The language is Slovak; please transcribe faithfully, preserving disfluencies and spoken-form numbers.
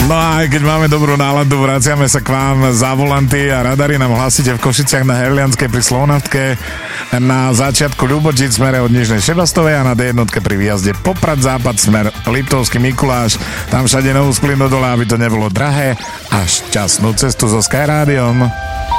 No a aj keď máme dobrú náladu, vraciame sa k vám za volanty a radary nám hlasíte v Košiciach na Herlianskej pri Slovnaftke, na začiatku Ľubočic smere od Nižnej Šebastovej a na dé jedna pri výjazde Poprad západ smer Liptovský Mikuláš. Tam všade novú sklinu dole, aby to nebolo drahé a šťastnú cestu so Sky Rádiom.